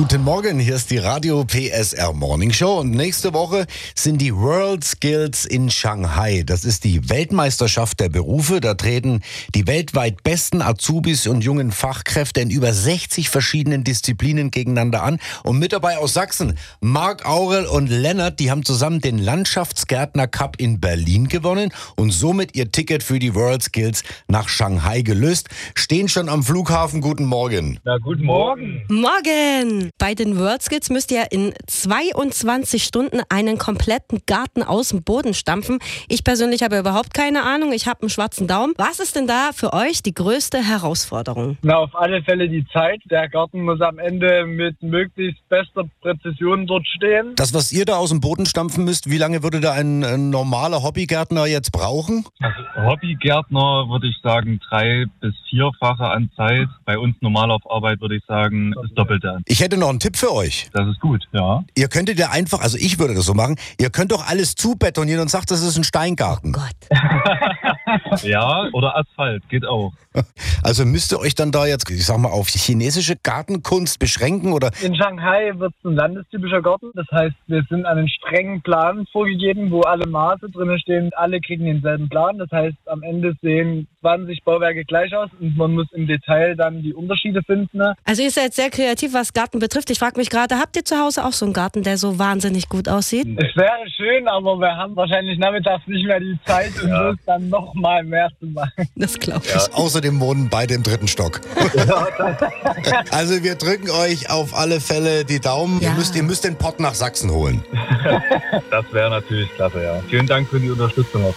Guten Morgen, hier ist die Radio PSR Morning Show und nächste Woche sind die World Skills in Shanghai. Das ist die Weltmeisterschaft der Berufe. Da treten die weltweit besten Azubis und jungen Fachkräfte in über 60 verschiedenen Disziplinen gegeneinander an. Und mit dabei aus Sachsen, Marc Aurel und Lennart, die haben zusammen den Landschaftsgärtner Cup in Berlin gewonnen und somit ihr Ticket für die World Skills nach Shanghai gelöst. Stehen schon am Flughafen. Guten Morgen. Na, guten Morgen. Morgen! Bei den World Skills müsst ihr in 22 Stunden einen kompletten Garten aus dem Boden stampfen. Ich persönlich habe überhaupt keine Ahnung. Ich habe einen schwarzen Daumen. Was ist denn da für euch die größte Herausforderung? Na, auf alle Fälle die Zeit. Der Garten muss am Ende mit möglichst bester Präzision dort stehen. Das, was ihr da aus dem Boden stampfen müsst, wie lange würde da ein normaler Hobbygärtner jetzt brauchen? Hobbygärtner würde ich sagen 3- bis 4-fache an Zeit. Bei uns normal auf Arbeit würde ich sagen das Doppelte an. Ich hätte noch einen Tipp für euch. Das ist gut, ja. Ihr könntet ja einfach, also ich würde das so machen, ihr könnt doch alles zubetonieren und sagt, das ist ein Steingarten. Gott. Ja, oder Asphalt, geht auch. Also müsst ihr euch dann da jetzt, ich sag mal, auf chinesische Gartenkunst beschränken oder? In Shanghai wird es ein landestypischer Garten. Das heißt, wir sind an einen strengen Plan vorgegeben, wo alle Maße drin stehen. Alle kriegen denselben Plan. Das heißt, am Ende sehen 20 Bauwerke gleich aus und man muss im Detail dann die Unterschiede finden. Also ihr seid sehr kreativ, was Garten betrifft. Ich frage mich gerade, habt ihr zu Hause auch so einen Garten, der so wahnsinnig gut aussieht? Es wäre schön, aber wir haben wahrscheinlich nachmittags nicht mehr die Zeit, um das dann noch mal mehr zu machen. Das glaube ich. Ja. Außerdem wohnen beide im 3. Stock. Also wir drücken euch auf alle Fälle die Daumen. Ja. Ihr müsst den Pott nach Sachsen holen. Das wäre natürlich klasse, ja. Vielen Dank für die Unterstützung.